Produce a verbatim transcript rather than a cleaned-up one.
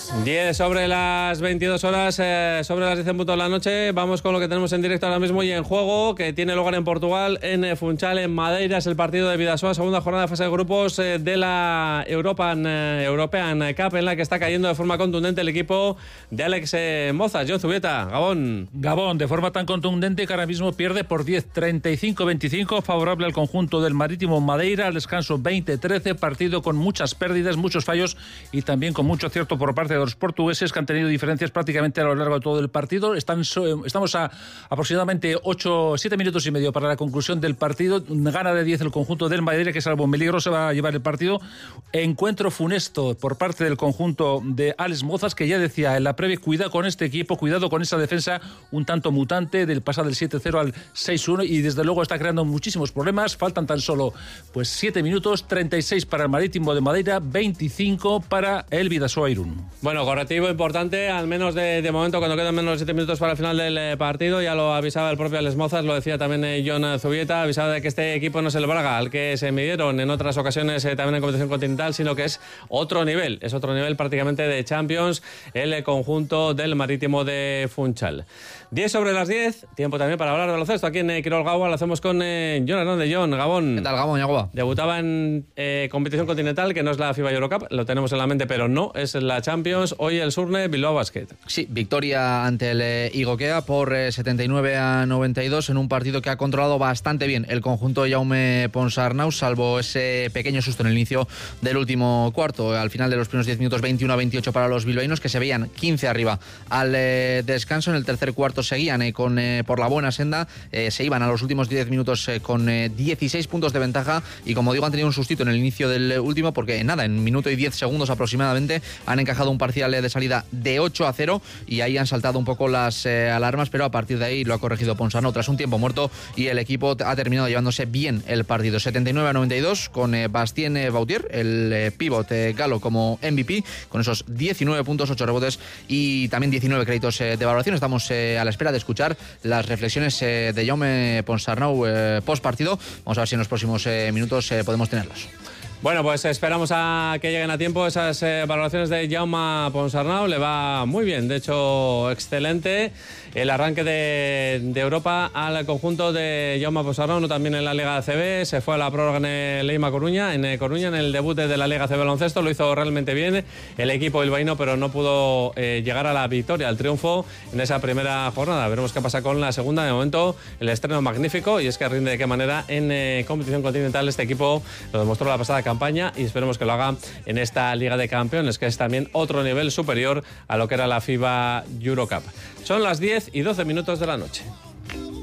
diez sobre las veintidós horas, eh, sobre las diez en punto de la noche. Vamos con lo que tenemos en directo ahora mismo y en juego, que tiene lugar en Portugal, en Funchal, en Madeira. Es el partido de Bidasoa, segunda jornada de fase de grupos eh, de la European, eh, European Cup, en la que está cayendo de forma contundente el equipo de Alex eh, Mozas. John Zubieta, Gabón. Gabón, de forma tan contundente que ahora mismo pierde por diez, treinta y cinco veinticinco, favorable al conjunto del Marítimo Madeira, al descanso veinte trece, partido con muchas pérdidas, muchos fallos y también con mucho acierto por parte de los portugueses, que han tenido diferencias prácticamente a lo largo de todo el partido. Están, estamos a aproximadamente ocho, siete minutos y medio para la conclusión del partido. Gana de diez el conjunto del Madeira, que salvo un peligro se va a llevar el partido. Encuentro funesto por parte del conjunto de Alex Mozas, que ya decía en la previa, cuidado con este equipo, cuidado con esa defensa un tanto mutante del pasar del siete cero al seis uno, y desde luego está creando muchísimos problemas. Faltan tan solo pues siete minutos, treinta y seis para el Marítimo de Madeira, veinticinco para el Bidasoa Irún. Bueno, correctivo importante, al menos de, de momento, cuando quedan menos de siete minutos para el final del eh, partido. Ya lo avisaba el propio Alex Mozas, lo decía también eh, John Zubieta, avisaba de que este equipo no es el Braga al que se midieron en otras ocasiones eh, también en competición continental, sino que es otro nivel, es otro nivel prácticamente de Champions, el eh, conjunto del Marítimo de Funchal. diez sobre las diez, tiempo también para hablar de baloncesto. Aquí en eh, Quirol Gaua lo hacemos con eh, John Hernández. John, Gabón. ¿Qué tal, Gabón, Yagoba? Debutaba en eh, competición continental, que no es la FIBA Eurocup, lo tenemos en la mente, pero no, es la Champions. Hoy el Surne Bilbao Basket. Sí, victoria ante el eh, Igokea por eh, setenta y nueve a noventa y dos en un partido que ha controlado bastante bien el conjunto de Jaume Ponsarnau, salvo ese pequeño susto en el inicio del último cuarto. Al final de los primeros diez minutos, veintiuno a veintiocho para los bilbaínos, que se veían quince arriba al eh, descanso. En el tercer cuarto seguían eh, con, eh, por la buena senda, eh, se iban a los últimos diez minutos eh, con eh, dieciséis puntos de ventaja, y como digo, han tenido un sustito en el inicio del último, porque nada, en minuto y diez segundos aproximadamente han encajado un parcial de salida de ocho a cero, y ahí han saltado un poco las eh, alarmas, pero a partir de ahí lo ha corregido Ponsarnau tras un tiempo muerto, y el equipo ha terminado llevándose bien el partido. setenta y nueve a noventa y dos, con eh, Bastien eh, Bautier, el eh, pívot eh, galo, como M V P, con esos diecinueve puntos, ocho rebotes y también diecinueve créditos eh, de valoración. Estamos eh, a la espera de escuchar las reflexiones eh, de Jaume Ponsarnau eh, post partido. Vamos a ver si en los próximos eh, minutos eh, podemos tenerlos. Bueno, pues esperamos a que lleguen a tiempo esas eh, valoraciones de Jaume Ponsarnau. Le va muy bien, de hecho, excelente el arranque de, de Europa al conjunto de Jaume Ponsarnau, no también en la Liga C B. Se fue a la prórroga en el Leima Coruña, en eh, Coruña, en el debut de la Liga C B baloncesto. Lo hizo realmente bien el equipo bilbaíno, pero no pudo eh, llegar a la victoria, al triunfo en esa primera jornada. Veremos qué pasa con la segunda. De momento, el estreno magnífico, y es que rinde de qué manera en eh, competición continental. Este equipo lo demostró la pasada campaña, y esperemos que lo haga en esta Liga de Campeones, que es también otro nivel superior a lo que era la FIBA Eurocup. Son las diez y doce minutos de la noche.